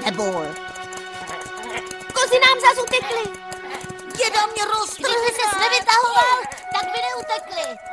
Ebol. Kozy nám zas utekly. Děda mě roztrhne. Kdyby ses nevytahoval, tak by neutekly.